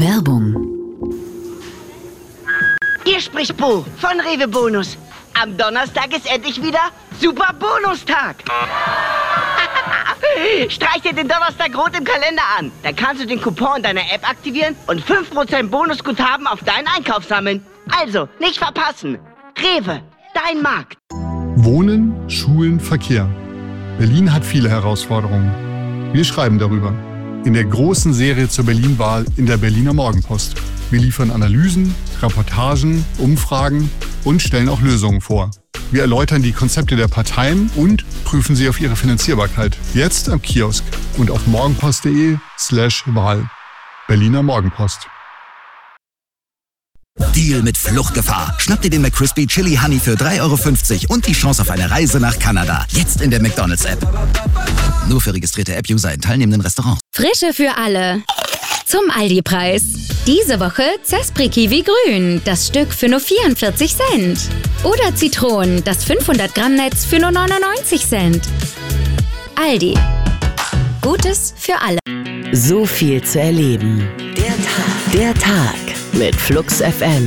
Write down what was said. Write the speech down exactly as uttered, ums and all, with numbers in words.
Werbung. Hier spricht Bo von Rewe Bonus. Am Donnerstag ist endlich wieder Super Bonustag. Streich dir den Donnerstag rot im Kalender an. Da kannst du den Coupon in deiner App aktivieren und fünf Prozent Bonusguthaben auf deinen Einkauf sammeln. Also, nicht verpassen. Rewe, dein Markt. Wohnen, Schulen, Verkehr. Berlin hat viele Herausforderungen. Wir schreiben darüber. In der großen Serie zur Berlin-Wahl in der Berliner Morgenpost. Wir liefern Analysen, Reportagen, Umfragen und stellen auch Lösungen vor. Wir erläutern die Konzepte der Parteien und prüfen sie auf ihre Finanzierbarkeit. Jetzt am Kiosk und auf morgenpost.de slash Wahl. Berliner Morgenpost. Deal mit Fluchtgefahr. Schnapp dir den McCrispy Chili Honey für drei Euro fünfzig und die Chance auf eine Reise nach Kanada. Jetzt in der McDonald's-App. Nur für registrierte App-User in teilnehmenden Restaurants. Frische für alle. Zum Aldi-Preis. Diese Woche Zespri Kiwi Grün. Das Stück für nur vierundvierzig Cent. Oder Zitronen. Das fünfhundert Gramm Netz für nur neunundneunzig Cent. Aldi. Gutes für alle. So viel zu erleben. Der Tag. Der Tag mit Flux F M.